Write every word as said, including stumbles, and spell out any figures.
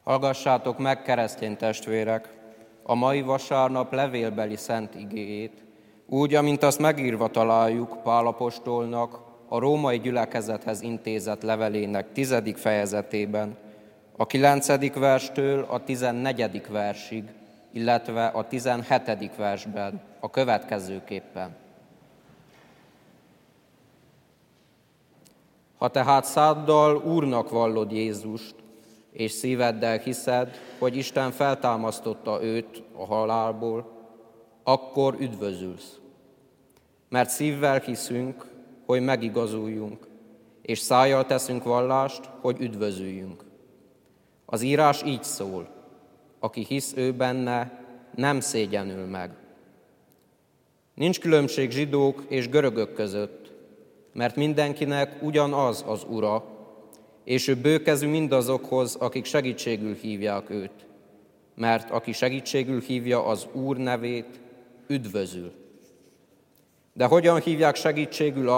Hallgassátok meg, keresztény testvérek, a mai vasárnap levélbeli szent igéjét, úgy, amint azt megírva találjuk Pál apostolnak a római gyülekezethez intézett levelének tizedik fejezetében, a kilencedik verstől a tizennegyedik versig, illetve a tizenhetedik versben a következőképpen. Ha tehát száddal Úrnak vallod Jézust, és szíveddel hiszed, hogy Isten feltámasztotta őt a halálból, akkor üdvözülsz. Mert szívvel hiszünk, hogy megigazuljunk, és szájjal teszünk vallást, hogy üdvözüljünk. Az írás így szól, aki hisz ő benne, nem szégyenül meg. Nincs különbség zsidók és görögök között, mert mindenkinek ugyanaz az Ura, és ő bőkezű mindazokhoz, akik segítségül hívják őt, mert aki segítségül hívja az Úr nevét, üdvözül. De hogyan hívják segítségül